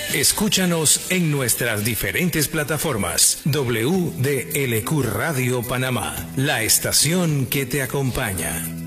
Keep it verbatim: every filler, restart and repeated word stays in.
Escúchanos en nuestras diferentes plataformas. W D L Q Radio Panamá, la estación que te acompaña.